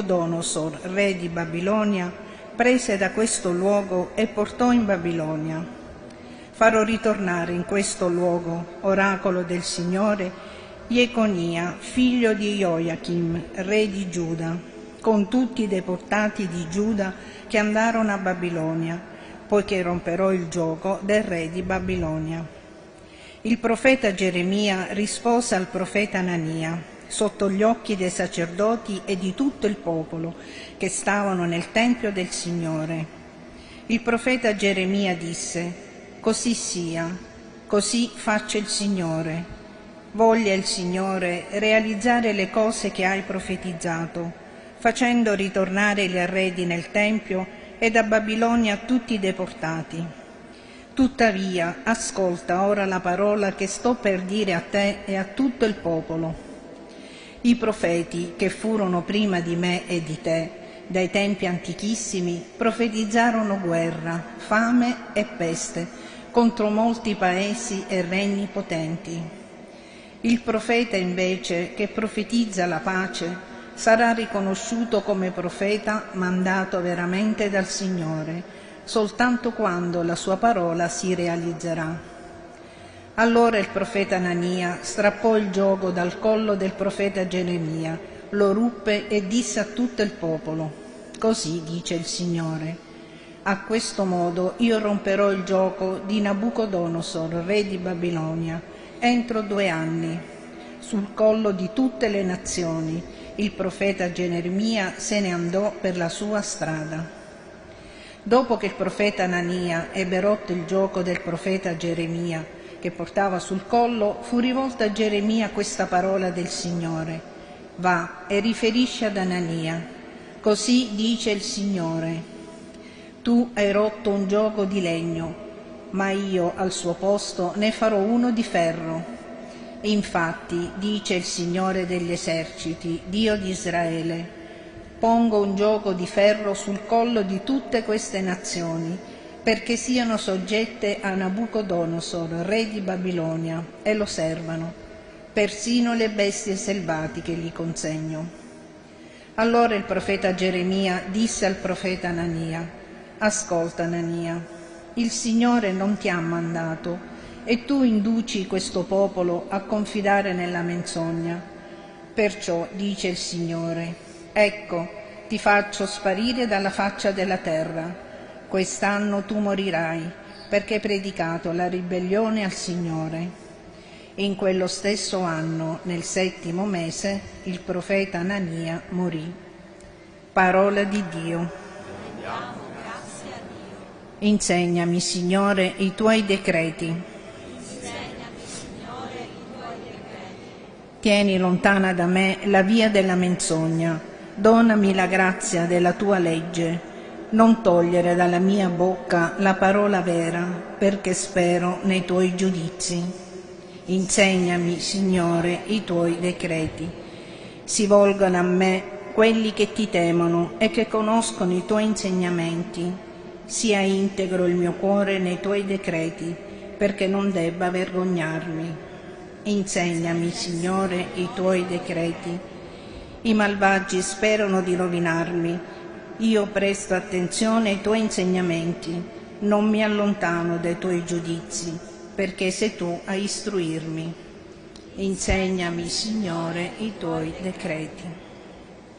Nabucodonosor, re di Babilonia, prese da questo luogo e portò in Babilonia. Farò ritornare in questo luogo, oracolo del Signore, Jeconia, figlio di Joachim, re di Giuda, con tutti i deportati di Giuda che andarono a Babilonia, poiché romperò il giogo del re di Babilonia. Il profeta Geremia rispose al profeta Anania, sotto gli occhi dei sacerdoti e di tutto il popolo che stavano nel Tempio del Signore. Il profeta Geremia disse: «Così sia, così faccia il Signore. Voglia il Signore realizzare le cose che hai profetizzato, facendo ritornare gli arredi nel Tempio e da Babilonia tutti i deportati. Tuttavia, ascolta ora la parola che sto per dire a te e a tutto il popolo. I profeti che furono prima di me e di te, dai tempi antichissimi, profetizzarono guerra, fame e peste contro molti paesi e regni potenti. Il profeta invece che profetizza la pace sarà riconosciuto come profeta mandato veramente dal Signore, soltanto quando la sua parola si realizzerà». Allora il profeta Anania strappò il giogo dal collo del profeta Geremia, lo ruppe e disse a tutto il popolo: «Così dice il Signore: a questo modo io romperò il giogo di Nabucodonosor, re di Babilonia, entro 2 anni, sul collo di tutte le nazioni». Il profeta Geremia se ne andò per la sua strada. Dopo che il profeta Anania ebbe rotto il gioco del profeta Geremia, che portava sul collo, fu rivolta a Geremia questa parola del Signore: «Va e riferisci ad Anania, così dice il Signore: tu hai rotto un giogo di legno, ma io al suo posto ne farò uno di ferro. Infatti, dice il Signore degli eserciti, Dio di Israele: pongo un giogo di ferro sul collo di tutte queste nazioni, perché siano soggette a Nabucodonosor, re di Babilonia, e lo servano, persino le bestie selvatiche gli consegno». Allora il profeta Geremia disse al profeta Anania: «Ascolta, Anania, il Signore non ti ha mandato, e tu induci questo popolo a confidare nella menzogna. Perciò dice il Signore: ecco, ti faccio sparire dalla faccia della terra. Quest'anno tu morirai, perché hai predicato la ribellione al Signore». In quello stesso anno, nel 7° mese, il profeta Anania morì. Parola di Dio. Insegnami, Signore, i tuoi decreti. Tieni lontana da me la via della menzogna, donami la grazia della tua legge, non togliere dalla mia bocca la parola vera, perché spero nei tuoi giudizi. Insegnami, Signore, i tuoi decreti. Si volgano a me quelli che ti temono e che conoscono i tuoi insegnamenti. Sia integro il mio cuore nei tuoi decreti, perché non debba vergognarmi. Insegnami, Signore, i tuoi decreti. I malvagi sperano di rovinarmi. Io presto attenzione ai tuoi insegnamenti, non mi allontano dai tuoi giudizi, perché sei tu a istruirmi. Insegnami, Signore, i tuoi decreti.